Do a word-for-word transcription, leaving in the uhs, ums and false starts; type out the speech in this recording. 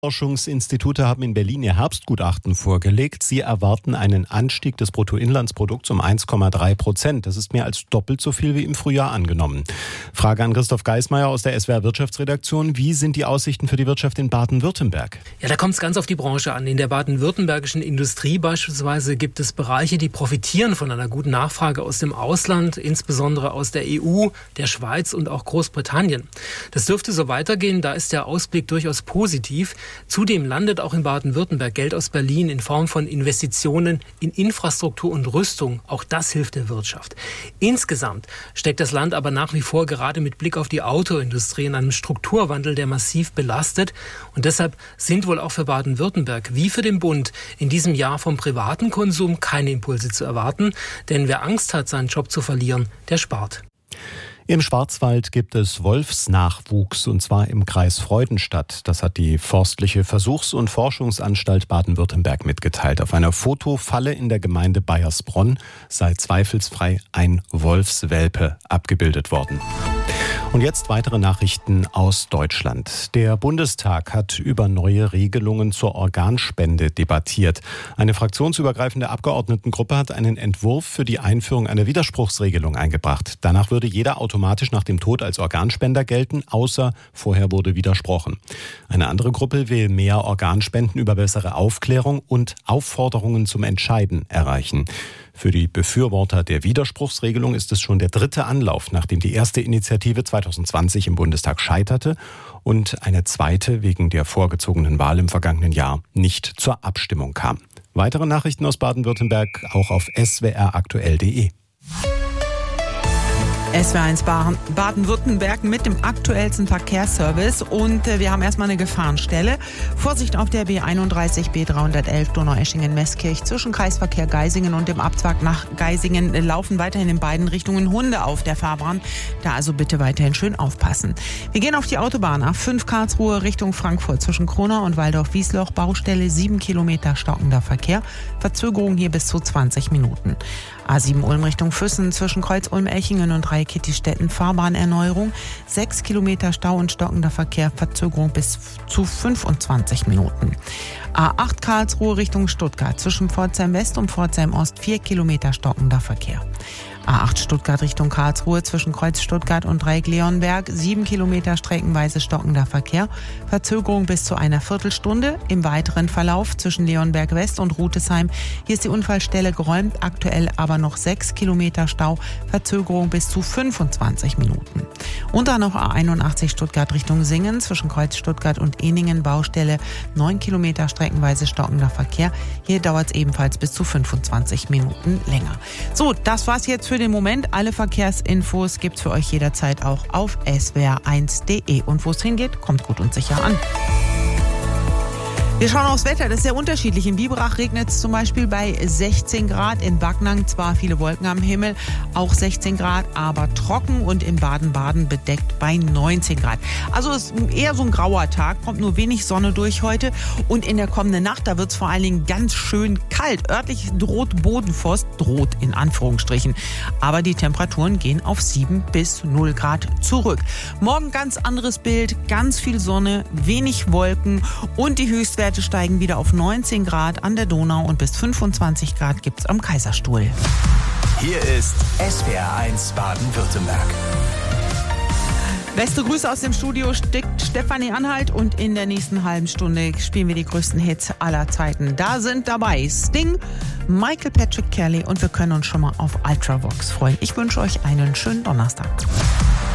Forschungsinstitute haben in Berlin ihr Herbstgutachten vorgelegt. Sie erwarten einen Anstieg des Bruttoinlandsprodukts um eins Komma drei Prozent. Das ist mehr als doppelt so viel wie im Frühjahr angenommen. Frage an Christoph Geismeier aus der S W R Wirtschaftsredaktion. Wie sind die Aussichten für die Wirtschaft in Baden-Württemberg? Ja, da kommt es ganz auf die Branche an. In der baden-württembergischen Industrie beispielsweise gibt es Bereiche, die profitieren von einer guten Nachfrage aus dem Ausland, insbesondere aus der E U, der Schweiz und auch Großbritannien. Das dürfte so weitergehen, da ist der Ausblick durchaus positiv. Zudem landet auch in Baden-Württemberg Geld aus Berlin in Form von Investitionen in Infrastruktur und Rüstung. Auch das hilft der Wirtschaft. Insgesamt steckt das Land aber nach wie vor gerade mit Blick auf die Autoindustrie in einem Strukturwandel, der massiv belastet. Und deshalb sind wohl auch für Baden-Württemberg wie für den Bund in diesem Jahr vom privaten Konsum keine Impulse zu erwarten. Denn wer Angst hat, seinen Job zu verlieren, der spart. Im Schwarzwald gibt es Wolfsnachwuchs, und zwar im Kreis Freudenstadt. Das hat die Forstliche Versuchs- und Forschungsanstalt Baden-Württemberg mitgeteilt. Auf einer Fotofalle in der Gemeinde Baiersbronn sei zweifelsfrei ein Wolfswelpe abgebildet worden. Und jetzt weitere Nachrichten aus Deutschland. Der Bundestag hat über neue Regelungen zur Organspende debattiert. Eine fraktionsübergreifende Abgeordnetengruppe hat einen Entwurf für die Einführung einer Widerspruchsregelung eingebracht. Danach würde jeder automatisch nach dem Tod als Organspender gelten, außer vorher wurde widersprochen. Eine andere Gruppe will mehr Organspenden über bessere Aufklärung und Aufforderungen zum Entscheiden erreichen. Für die Befürworter der Widerspruchsregelung ist es schon der dritte Anlauf, nachdem die erste Initiative zwanzig zwanzig im Bundestag scheiterte und eine zweite wegen der vorgezogenen Wahl im vergangenen Jahr nicht zur Abstimmung kam. Weitere Nachrichten aus Baden-Württemberg auch auf s w r aktuell punkt d e. S W R eins Baden-Württemberg mit dem aktuellsten Verkehrsservice, und äh, wir haben erstmal eine Gefahrenstelle. Vorsicht auf der B einunddreißig B dreihundertelf Donaueschingen-Meßkirch zwischen Kreisverkehr Geisingen und dem Abzweig nach Geisingen laufen weiterhin in beiden Richtungen Hunde auf der Fahrbahn. Da also bitte weiterhin schön aufpassen. Wir gehen auf die Autobahn A fünf Karlsruhe Richtung Frankfurt zwischen Kronau und Waldorf-Wiesloch. Baustelle sieben Kilometer stockender Verkehr. Verzögerung hier bis zu zwanzig Minuten. A sieben Ulm Richtung Füssen zwischen Kreuz-Ulm-Elchingen und Dreikitti-Stetten Fahrbahnerneuerung. sechs Kilometer Stau und stockender Verkehr, Verzögerung bis zu fünfundzwanzig Minuten. A acht Karlsruhe Richtung Stuttgart zwischen Pforzheim West und Pforzheim Ost vier Kilometer stockender Verkehr. A acht Stuttgart Richtung Karlsruhe zwischen Kreuz Stuttgart und Dreieck Leonberg sieben Kilometer streckenweise stockender Verkehr, Verzögerung bis zu einer Viertelstunde. Im weiteren Verlauf zwischen Leonberg West und Rutesheim, hier ist die Unfallstelle geräumt, aktuell aber noch sechs Kilometer Stau, Verzögerung bis zu fünfundzwanzig Minuten. Und dann noch A einundachtzig Stuttgart Richtung Singen zwischen Kreuz Stuttgart und Ehningen, Baustelle neun Kilometer streckenweise stockender Verkehr, hier dauert es ebenfalls bis zu fünfundzwanzig Minuten länger. So, das war's jetzt für den Moment. Alle Verkehrsinfos gibt's für euch jederzeit auch auf s w r eins punkt d e. Und wo es hingeht, kommt gut und sicher an. Wir schauen aufs Wetter, das ist sehr unterschiedlich. In Biberach regnet es zum Beispiel bei sechzehn Grad, in Backnang zwar viele Wolken am Himmel, auch sechzehn Grad, aber trocken, und in Baden-Baden bedeckt bei neunzehn Grad. Also es ist eher so ein grauer Tag, kommt nur wenig Sonne durch heute, und in der kommenden Nacht, da wird es vor allen Dingen ganz schön kalt. Örtlich droht Bodenfrost, droht in Anführungsstrichen, aber die Temperaturen gehen auf sieben bis null Grad zurück. Morgen ganz anderes Bild, ganz viel Sonne, wenig Wolken, und die Höchstwerte steigen wieder auf neunzehn Grad an der Donau, und bis fünfundzwanzig Grad gibt's am Kaiserstuhl. Hier ist S W R eins Baden-Württemberg. Beste Grüße aus dem Studio steckt Stefanie Anhalt, und in der nächsten halben Stunde spielen wir die größten Hits aller Zeiten. Da sind dabei Sting, Michael Patrick Kelly, und wir können uns schon mal auf Ultravox freuen. Ich wünsche euch einen schönen Donnerstag.